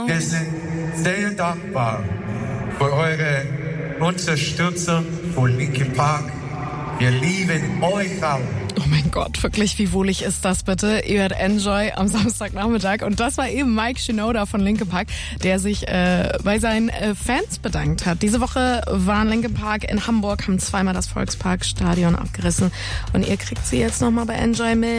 Wir sind sehr dankbar für eure Unterstützung von Linkin Park. Wir lieben euch alle. Oh mein Gott, wirklich, wie wohlig ist das bitte? Ihr hört Enjoy am Samstagnachmittag. Und das war eben Mike Shinoda von Linkin Park, der sich bei seinen Fans bedankt hat. Diese Woche waren Linkin Park in Hamburg, haben zweimal das Volksparkstadion abgerissen. Und ihr kriegt sie jetzt nochmal bei Enjoy mit